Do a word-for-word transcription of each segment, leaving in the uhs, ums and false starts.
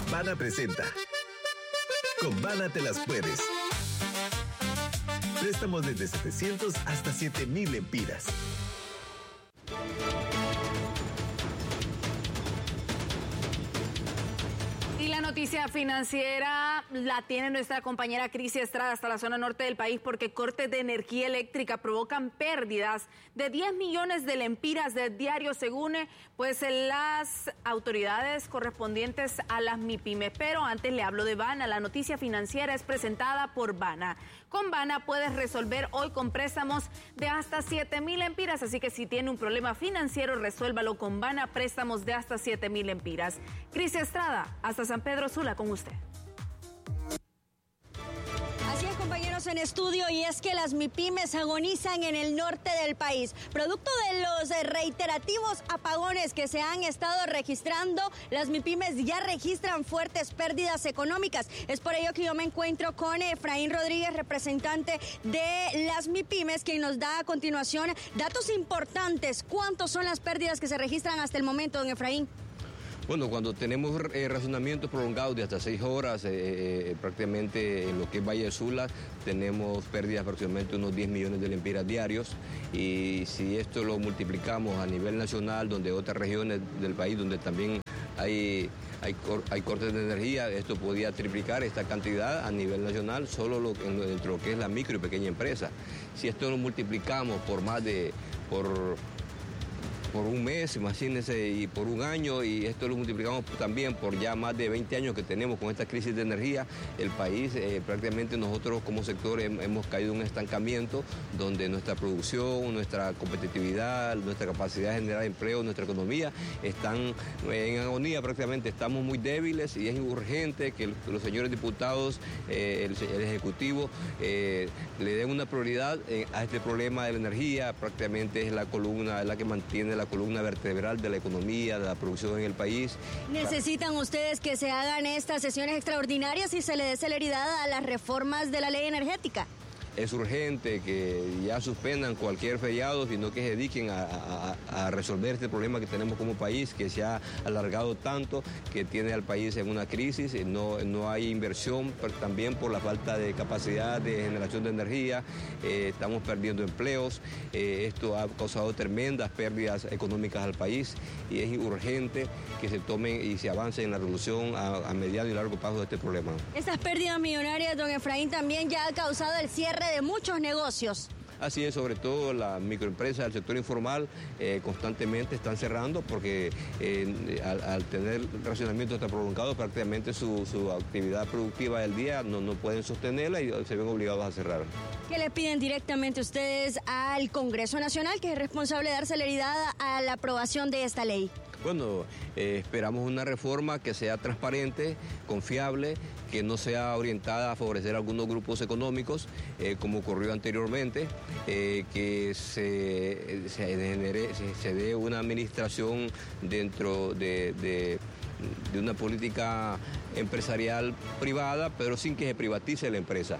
Bana presenta. Con Bana te las puedes. Préstamos desde setecientos hasta siete mil lempiras. Y la noticia financiera la tiene nuestra compañera Crisia Estrada hasta la zona norte del país, porque cortes de energía eléctrica provocan pérdidas de diez millones de lempiras de diario, según pues las autoridades correspondientes a las MIPYMES. Pero antes le hablo de Bana. La noticia financiera es presentada por Bana. Con Bana puedes resolver hoy con préstamos de hasta siete mil lempiras, así que si tiene un problema financiero, resuélvalo con Bana, préstamos de hasta siete mil lempiras. Crisia Estrada, hasta San Pedro Sula con usted. Así es, compañeros en estudio, y es que las MIPYMES agonizan en el norte del país. Producto de los reiterativos apagones que se han estado registrando, las MIPYMES ya registran fuertes pérdidas económicas. Es por ello que yo me encuentro con Efraín Rodríguez, representante de las MIPYMES, quien nos da a continuación datos importantes. ¿Cuántos son las pérdidas que se registran hasta el momento, don Efraín? Bueno, cuando tenemos eh, racionamientos prolongados de hasta seis horas, eh, eh, prácticamente en lo que es Valle de Sula, tenemos pérdidas aproximadamente unos diez millones de lempiras diarios, y si esto lo multiplicamos a nivel nacional, donde otras regiones del país donde también hay, hay, cor, hay cortes de energía, esto podría triplicar esta cantidad a nivel nacional, solo lo, en, dentro de lo que es la micro y pequeña empresa. Si esto lo multiplicamos por más de... por por un mes, imagínense, y por un año, y esto lo multiplicamos también por ya más de veinte años que tenemos con esta crisis de energía, el país, eh, prácticamente nosotros como sector hemos caído en un estancamiento donde nuestra producción, nuestra competitividad, nuestra capacidad de generar empleo, nuestra economía están en agonía prácticamente, estamos muy débiles, y es urgente que los señores diputados, eh, el, el Ejecutivo, eh, le den una prioridad eh, a este problema de la energía. Prácticamente es la columna, es la que mantiene la columna vertebral de la economía, de la producción en el país. ¿Necesitan ustedes que se hagan estas sesiones extraordinarias y se le dé celeridad a las reformas de la ley energética? Es urgente que ya suspendan cualquier feriado, sino que se dediquen a, a, a resolver este problema que tenemos como país, que se ha alargado tanto, que tiene al país en una crisis. No, no hay inversión, pero también por la falta de capacidad de generación de energía, eh, estamos perdiendo empleos, eh, esto ha causado tremendas pérdidas económicas al país, y es urgente que se tomen y se avance en la resolución a, a mediano y largo plazo de este problema. Estas pérdidas millonarias, don Efraín, también ya ha causado el cierre de muchos negocios. Así es, sobre todo las microempresas del sector informal eh, constantemente están cerrando porque eh, al, al tener racionamiento tan prolongado, prácticamente su, su actividad productiva del día no, no pueden sostenerla y se ven obligados a cerrar. ¿Qué le piden directamente ustedes al Congreso Nacional, que es responsable de dar celeridad a la aprobación de esta ley? Bueno, eh, esperamos una reforma que sea transparente, confiable, que no sea orientada a favorecer a algunos grupos económicos, eh, como ocurrió anteriormente, eh, que se, se, genere, se, se dé una administración dentro de, de, de una política empresarial privada, pero sin que se privatice la empresa,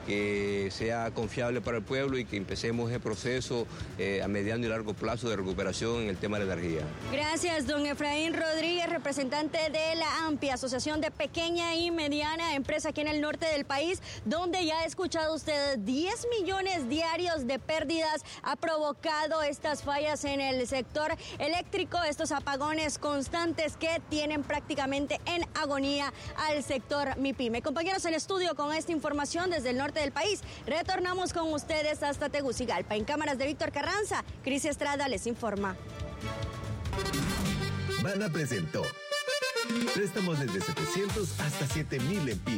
que sea confiable para el pueblo y que empecemos el proceso eh, a mediano y largo plazo de recuperación en el tema de la energía. Gracias, don Efraín Rodríguez, representante de la AMPI, Asociación de Pequeña y Mediana Empresa aquí en el norte del país, donde ya ha escuchado usted diez millones diarios de pérdidas ha provocado estas fallas en el sector eléctrico, estos apagones constantes que tienen prácticamente en agonía al sector MIPYME. Compañeros en estudio, con esta información desde el norte del país, retornamos con ustedes hasta Tegucigalpa. En cámaras de Víctor Carranza, Crisia Estrada les informa. Bana presentó préstamos desde setecientos hasta siete mil lempiras.